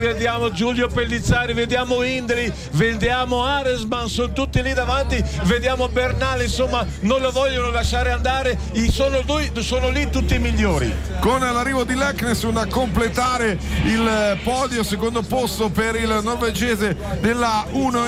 Vediamo Giulio Pellizzari, vediamo Indri, vediamo Aresman, sono tutti lì davanti, vediamo Bernal, insomma non lo vogliono lasciare andare, sono lì tutti i migliori. Con l'arrivo di Leknesund a completare il podio, secondo posto per il norvegese della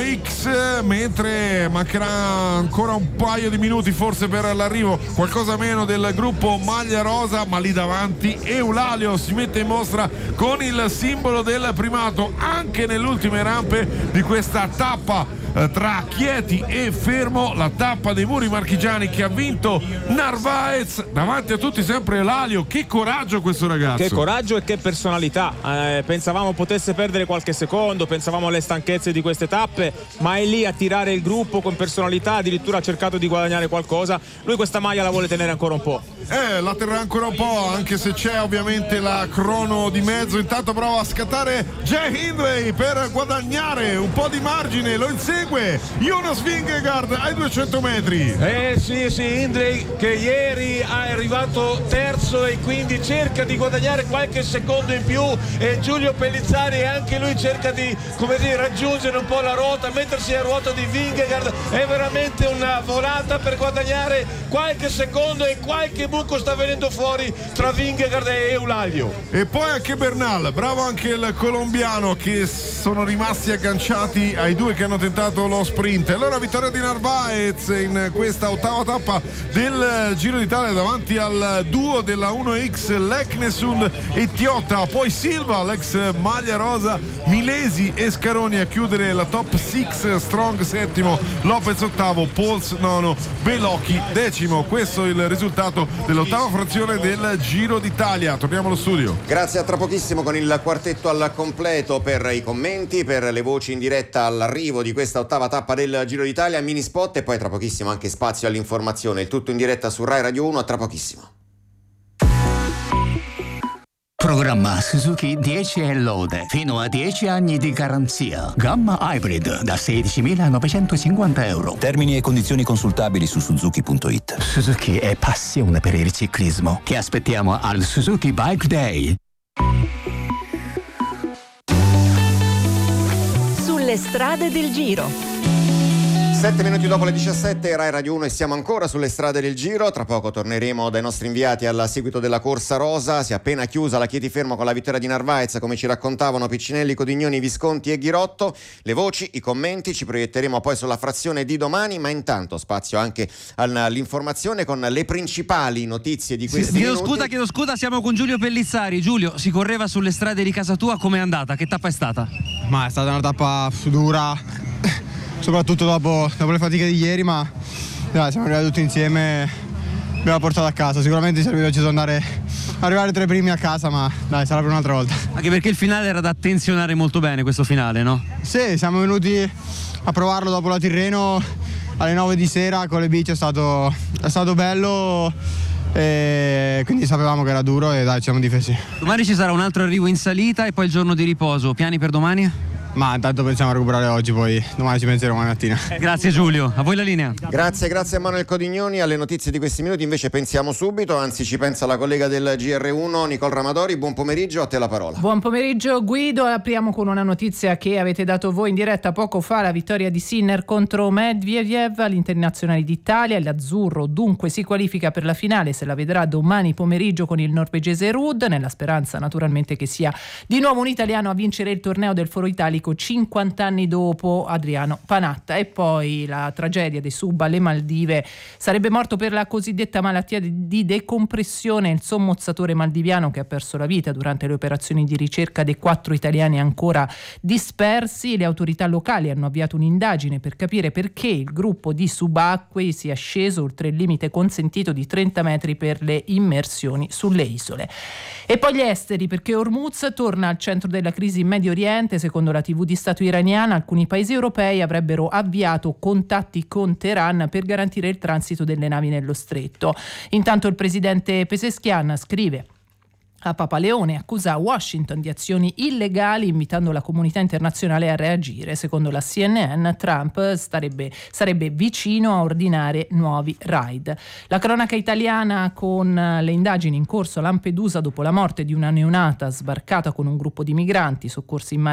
1X, mentre mancherà ancora un paio di minuti forse per l'arrivo, qualcosa meno, del gruppo maglia rosa, ma lì davanti Eulalia si mette in mostra con il simbolo del primato anche nelle ultime rampe di questa tappa tra Chieti e Fermo, la tappa dei muri marchigiani che ha vinto Narvaez davanti a tutti, sempre Elalio. Che coraggio questo ragazzo, che coraggio e che personalità. Pensavamo potesse perdere qualche secondo, pensavamo alle stanchezze di queste tappe, ma è lì a tirare il gruppo con personalità, addirittura ha cercato di guadagnare qualcosa. Lui questa maglia la vuole tenere ancora un po'. La terrà ancora un po', anche se c'è ovviamente la crono di mezzo. Intanto prova a scattare Jay Hindley per guadagnare un po' di margine, lo insegue Jonas Vingegaard ai 200 metri. Sì, Hindley che ieri è arrivato terzo e quindi cerca di guadagnare qualche secondo in più, e Giulio Pellizzari anche lui cerca di, come dire, raggiungere un po' la ruota, mettersi a ruota di Vingegaard. È veramente una volata per guadagnare qualche secondo, e qualche buco sta venendo fuori tra Vingegaard e Eulalia. E poi anche Bernal, bravo anche il colombiano, che sono rimasti agganciati ai due che hanno tentato lo sprint. Allora vittoria di Narvaez in questa ottava tappa del Giro d'Italia davanti al duo della 1X Leknesund e Tiotta, poi Silva, l'ex maglia rosa, Milesi e Scaroni a chiudere la top 6, Strong settimo, Lopez ottavo, Pols nono, Belocchi decimo. Questo è il risultato dell'ottava frazione del Giro d'Italia. Torniamo allo studio. Grazie, a tra pochissimo con il quartetto al completo per i commenti, per le voci in diretta all'arrivo di questa ottava tappa del Giro d'Italia, mini spot e poi tra pochissimo anche spazio all'informazione. Il tutto in diretta su Rai Radio 1, a tra pochissimo. Programma Suzuki 10 e lode, fino a 10 anni di garanzia. Gamma Hybrid da 16.950 euro. Termini e condizioni consultabili su Suzuki.it. Suzuki è passione per il ciclismo. Ti aspettiamo al Suzuki Bike Day. Sulle strade del Giro. 7 minuti dopo le 17, Rai Radio 1 e siamo ancora sulle strade del Giro. Tra poco torneremo dai nostri inviati al seguito della corsa rosa. Si è appena chiusa la Chieti Fermo con la vittoria di Narvaez, come ci raccontavano Piccinelli, Codignoni, Visconti e Ghirotto. Le voci, i commenti, ci proietteremo poi sulla frazione di domani, ma intanto spazio anche all'informazione con le principali notizie di questi minuti. Chiedo scusa, siamo con Giulio Pellizzari. Giulio, si correva sulle strade di casa tua, com'è andata? Che tappa è stata? Ma è stata una tappa dura, soprattutto dopo le fatiche di ieri, ma dai, siamo arrivati tutti insieme, abbiamo portato a casa. Sicuramente ci serviva arrivare tra i primi a casa, ma dai, sarà per un'altra volta. Anche perché il finale era da attenzionare molto bene, questo finale, no? Sì, siamo venuti a provarlo dopo la Tirreno alle 9 di sera con le bici, è stato bello, e quindi sapevamo che era duro e dai, ci siamo difesi. Domani ci sarà un altro arrivo in salita e poi il giorno di riposo. Piani per domani? Ma intanto pensiamo a recuperare oggi, poi domani ci penseremo mattina. Grazie Giulio, a voi la linea. Grazie a Manuel Codignoni. Alle notizie di questi minuti invece pensiamo subito, anzi ci pensa la collega del GR1 Nicole Ramadori. Buon pomeriggio, a te la parola. Buon pomeriggio Guido, apriamo con una notizia che avete dato voi in diretta poco fa, la vittoria di Sinner contro Medvedev all'Internazionale d'Italia. L'azzurro dunque si qualifica per la finale, se la vedrà domani pomeriggio con il norvegese Ruud, nella speranza naturalmente che sia di nuovo un italiano a vincere il torneo del Foro Italico 50 anni dopo Adriano Panatta. E poi la tragedia dei sub alle Maldive. Sarebbe morto per la cosiddetta malattia di decompressione il sommozzatore maldiviano che ha perso la vita durante le operazioni di ricerca dei 4 italiani ancora dispersi. Le autorità locali hanno avviato un'indagine per capire perché il gruppo di subacquei sia sceso oltre il limite consentito di 30 metri per le immersioni sulle isole. E poi gli esteri, perché Hormuz torna al centro della crisi in Medio Oriente. Secondo la TV di Stato iraniana, alcuni paesi europei avrebbero avviato contatti con Teheran per garantire il transito delle navi nello stretto. Intanto il presidente Pezeshkian scrive: a Papa Leone, accusa Washington di azioni illegali, invitando la comunità internazionale a reagire. Secondo la CNN, Trump sarebbe vicino a ordinare nuovi raid. La cronaca italiana con le indagini in corso a Lampedusa dopo la morte di una neonata sbarcata con un gruppo di migranti soccorsi in mare